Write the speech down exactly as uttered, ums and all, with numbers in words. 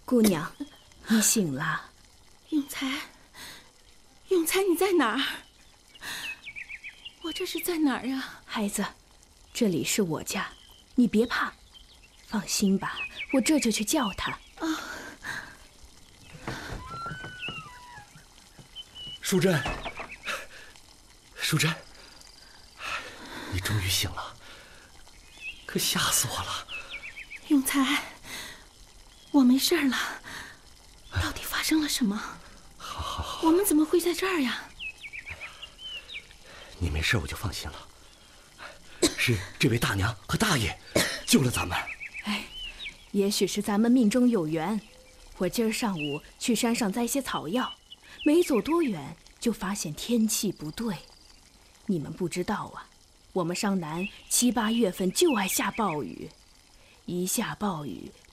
姑娘，你醒了。 永才，永才，你在哪儿？我这是在哪儿呀？ 孩子，这里是我家，你别怕，放心吧，我这就去叫他。 啊， 淑珍，淑珍，你终于醒了，可吓死我了。 永才，我没事了，到底发生了什么？ 好好好， 我们怎么会在这儿呀？ 你没事我就放心了。是这位大娘和大爷救了咱们。 哎，也许是咱们命中有缘。我今儿上午去山上摘些草药，没走多远就发现天气不对。你们不知道啊，我们上南七八月份就爱下暴雨，一下暴雨